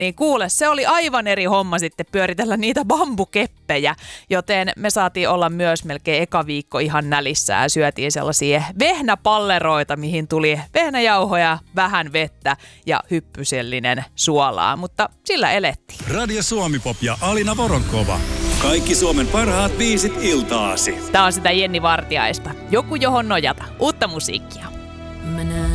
Niin kuule, se oli aivan eri homma sitten pyöritellä niitä bambukeppejä, joten me saatiin olla myös melkein eka viikko ihan nälissä ja syötiin sellaisia vehnäpalleroita, mihin tuli vehnäjauhoja, vähän vettä ja hyppysellinen suolaa, mutta sillä elettiin. Radio Suomi-pop ja Alina Voronkova. Kaikki Suomen parhaat biisit iltaasi. Tää on sitä Jenni Vartiaista. Joku johon nojata. Uutta musiikkia.